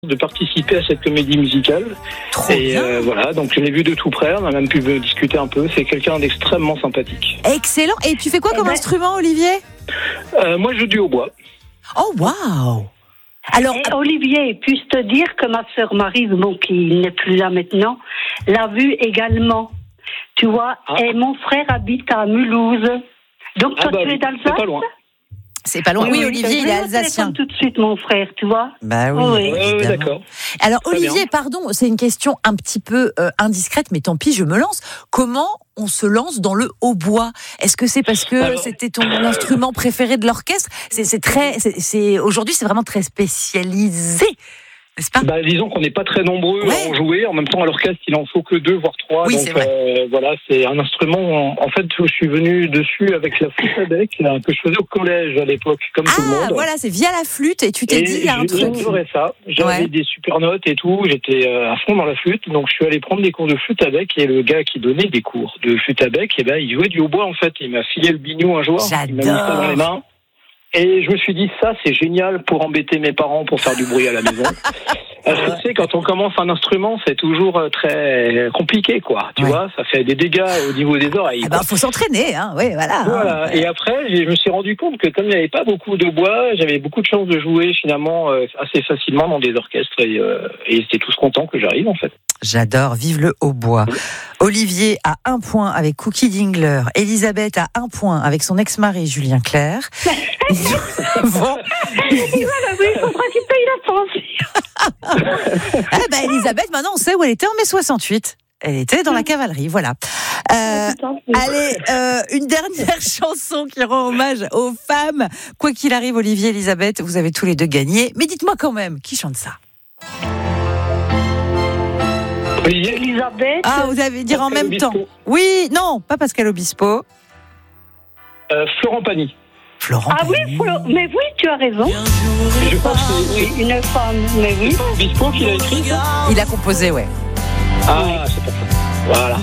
de participer à cette comédie musicale. Trop bien. Voilà, donc je l'ai vu de tout près, on a même pu discuter un peu. C'est quelqu'un d'extrêmement sympathique. Excellent. Et tu fais quoi comme instrument, Olivier ? Moi, je joue du hautbois. Oh, waouh. Alors, Olivier, puis-je te dire que ma sœur Marie, qui n'est plus là maintenant, l'a vu également. Tu vois, et mon frère habite à Mulhouse. Donc toi, tu es d'Alsace ? C'est pas loin. C'est pas loin. Oui, Olivier, il est alsacien. Tout de suite, mon frère, tu vois. Bah oui, d'accord. Alors, Très Olivier, bien. pardon, c'est une question un petit peu indiscrète, mais tant pis, je me lance. Comment on se lance dans le hautbois ? Est-ce que c'est parce que c'était ton instrument préféré de l'orchestre ? Aujourd'hui, c'est vraiment très spécialisé. N'est-ce pas ? Disons qu'on n'est pas très nombreux à en jouer. En même temps, à l'orchestre, il en faut que 2, voire 3. Oui, donc, c'est vrai. voilà, c'est un instrument. En fait, je suis venu dessus avec la flûte à bec que je faisais au collège à l'époque, comme tout le monde. Ah, voilà, c'est via la flûte et tu t'es dit, il y a un truc. J'adorais ça. J'avais des super notes et tout. J'étais à fond dans la flûte. Donc, je suis allé prendre des cours de flûte à bec et le gars qui donnait des cours de flûte à bec, il jouait du hautbois, en fait. Il m'a filé le biniou un jour. Il m'a mis ça dans les mains. Et je me suis dit, ça, c'est génial pour embêter mes parents, pour faire du bruit à la maison. Tu sais, quand on commence un instrument, c'est toujours très compliqué, quoi. Tu vois, ça fait des dégâts au niveau des oreilles. Faut s'entraîner, hein. Oui, voilà. Voilà. Et après, je me suis rendu compte que comme il n'y avait pas beaucoup de bois, j'avais beaucoup de chance de jouer finalement assez facilement dans des orchestres et c'était tous contents que j'arrive, en fait. J'adore, vive le hautbois. Olivier a 1 point avec Cookie Dingler. Elisabeth a 1 point avec son ex-mari Julien Clerc. Bon. Il faudra qu'il paye la pension. Elisabeth, maintenant on sait où elle était en mai 68. Elle était dans la cavalerie, voilà. Allez, une dernière chanson qui rend hommage aux femmes. Quoi qu'il arrive, Olivier, Elisabeth, vous avez tous les deux gagné. Mais dites-moi quand même, qui chante ça ? Elisabeth. Ah, vous allez dire Pascal en même Obispo. temps. Oui, non, pas Pascal Obispo. Florent Pagny. Florent Ah oui, Pagny. mais oui, tu as raison. Je pense que Oui, une femme, mais oui. c'est Obispo qui l'a écrit, ça ? Il a composé, ouais. Ah, c'est pour ça. Voilà.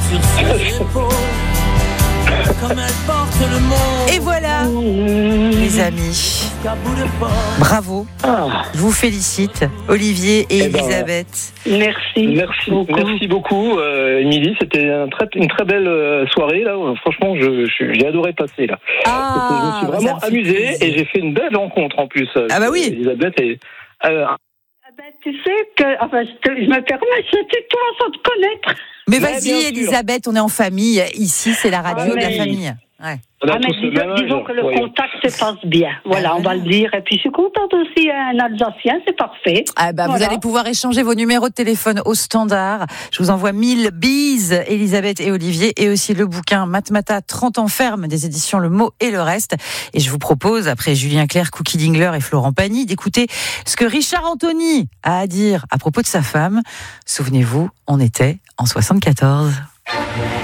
Et voilà, les amis. Bravo. Je vous félicite, Olivier et Elisabeth. Merci beaucoup, Émilie. C'était une très belle soirée là. Franchement, j'ai adoré passer là. Je me suis vraiment amusé et j'ai fait une belle rencontre en plus. Ah bah oui. Elisabeth et Tu sais que, je me permets, c'était toi sans te connaître. Mais Ouais, vas-y, bien sûr. Elisabeth, on est en famille. Ici, c'est la radio de la famille. Ouais. on a tous le même âge. Disons que le Voyons. contact se passe bien. Voilà, on va le dire. Et puis, je suis contente aussi, un Alsacien, c'est parfait. Vous allez pouvoir échanger vos numéros de téléphone au standard. Je vous envoie 1000 bises, Elisabeth et Olivier, et aussi le bouquin Matmata 30 ans ferme des éditions Le Mot et le Reste. Et je vous propose, après Julien Clerc, Cookie Dingler et Florent Pagny, d'écouter ce que Richard Anthony a à dire à propos de sa femme. Souvenez-vous, on était en 74.